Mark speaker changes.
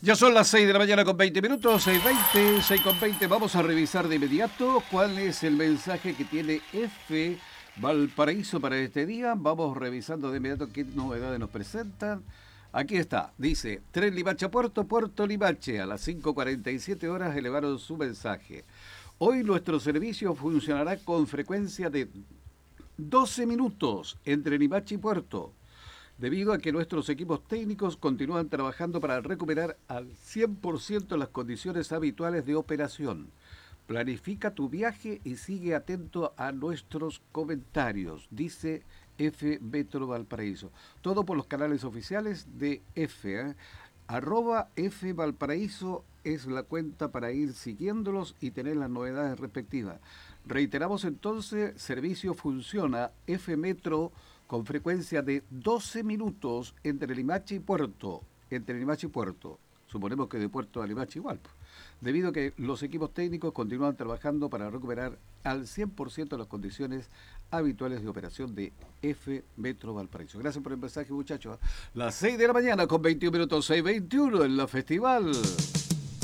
Speaker 1: Ya son las 6 de la mañana con 20 minutos, 6:20, 6:20. Vamos a revisar de inmediato cuál es el mensaje que tiene F Valparaíso para este día. Vamos revisando de inmediato qué novedades nos presentan. Aquí está, dice, Tren Limache a Puerto, Puerto Limache. A las 5:47 horas elevaron su mensaje. Hoy nuestro servicio funcionará con frecuencia de 12 minutos entre Limache y Puerto, debido a que nuestros equipos técnicos continúan trabajando para recuperar al 100% las condiciones habituales de operación. Planifica tu viaje y sigue atento a nuestros comentarios, dice F Metro Valparaíso. Todo por los canales oficiales de F. @F Valparaíso es la cuenta para ir siguiéndolos y tener las novedades respectivas. Reiteramos entonces, servicio funciona F Metro con frecuencia de 12 minutos entre Limache y Puerto. Entre Limache y Puerto. Suponemos que de Puerto a Limache igual. Debido a que los equipos técnicos continúan trabajando para recuperar al 100% las condiciones habituales de operación de F Metro Valparaíso. Gracias por el mensaje, muchachos. Las 6 de la mañana con 21 minutos, 6:21 en la festival.